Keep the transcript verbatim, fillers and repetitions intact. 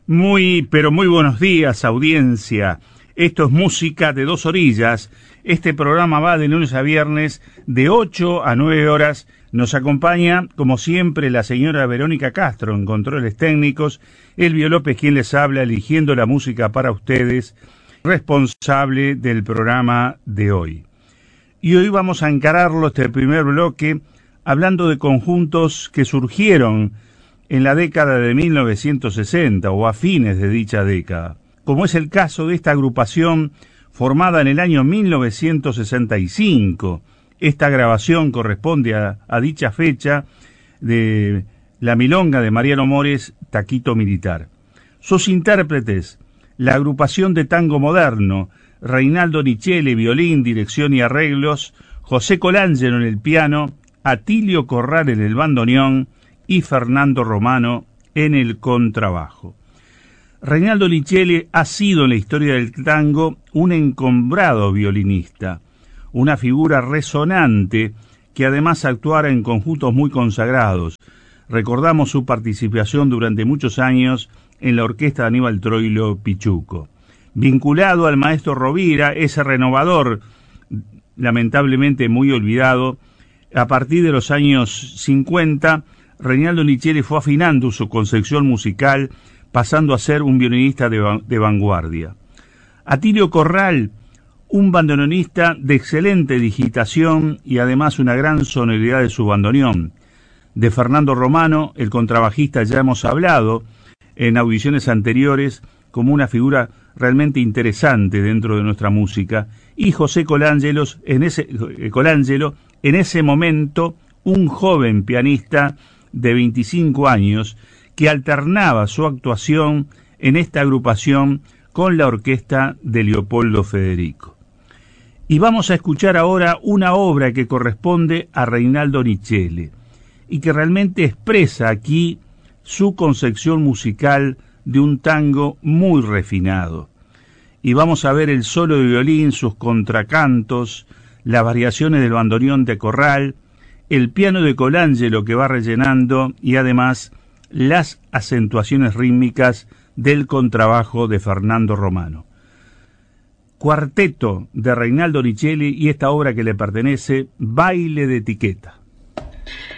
Muy, pero muy buenos días, audiencia. Esto es Música de Dos Orillas. Este programa va de lunes a viernes de ocho a nueve horas. Nos acompaña, como siempre, la señora Verónica Castro en controles técnicos. Elvio López, quien les habla, eligiendo la música para ustedes, responsable del programa de hoy. Y hoy vamos a encararlo, este primer bloque, hablando de conjuntos que surgieron en la década de mil novecientos sesenta o a fines de dicha década, como es el caso de esta agrupación formada en el año mil novecientos sesenta y cinco. Esta grabación corresponde a, a dicha fecha de la milonga de Mariano Mores, Taquito Militar. Sus intérpretes, la agrupación de tango moderno, Reinaldo Nichele, violín, dirección y arreglos, José Colangelo en el piano, Atilio Corral en el bandoneón y Fernando Romano en el contrabajo. Reinaldo Nichele ha sido en la historia del tango un encombrado violinista, una figura resonante que además actuara en conjuntos muy consagrados. Recordamos su participación durante muchos años en la orquesta de Aníbal Troilo Pichuco. Vinculado al maestro Rovira, ese renovador, lamentablemente muy olvidado, a partir de los años cincuenta, Reinaldo Nichele fue afinando su concepción musical, pasando a ser un violinista de, de vanguardia. Atilio Corral, un bandoneonista de excelente digitación y además una gran sonoridad de su bandoneón. De Fernando Romano, el contrabajista, ya hemos hablado en audiciones anteriores como una figura realmente interesante dentro de nuestra música. Y José Colangelo, en ese, Colangelo, en ese momento un joven pianista de veinticinco años que alternaba su actuación en esta agrupación con la orquesta de Leopoldo Federico. Y vamos a escuchar ahora una obra que corresponde a Reinaldo Nichele y que realmente expresa aquí su concepción musical de un tango muy refinado. Y vamos a ver el solo de violín, sus contracantos, las variaciones del bandoneón de Corral, el piano de Colangelo que va rellenando y además las acentuaciones rítmicas del contrabajo de Fernando Romano. Cuarteto de Reinaldo Nichele y esta obra que le pertenece, Baile de Etiqueta.